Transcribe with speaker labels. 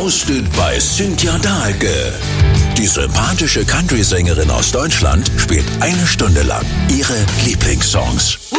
Speaker 1: hosted by Cynthia Dahlke. Die sympathische Country-Sängerin aus Deutschland spielt 1 Stunde lang ihre Lieblingssongs.